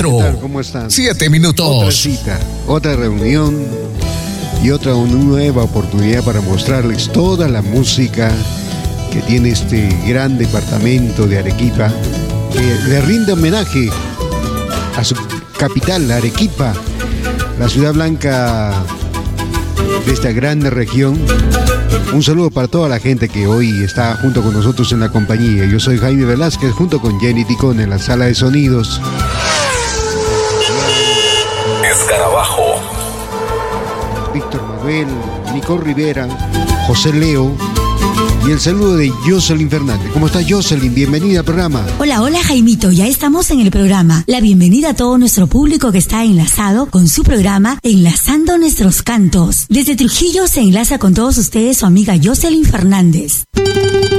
4, ¿qué tal? ¿Cómo están? 7 minutos. Otra cita, otra reunión y otra nueva oportunidad para mostrarles toda la música que tiene este gran departamento de Arequipa, que le rinde homenaje a su capital, Arequipa, la ciudad blanca de esta gran región. Un saludo para toda la gente que hoy está junto con nosotros en la compañía. Yo soy Jaime Velázquez, junto con Jenny Ticón en la sala de sonidos. Escarabajo. Víctor Manuel, Nicole Rivera, José Leo y el saludo de Jocelyn Fernández. ¿Cómo está, Jocelyn? Bienvenida al programa. Hola, hola Jaimito, ya estamos en el programa. La bienvenida a todo nuestro público que está enlazado con su programa Enlazando Nuestros Cantos. Desde Trujillo se enlaza con todos ustedes su amiga Jocelyn Fernández.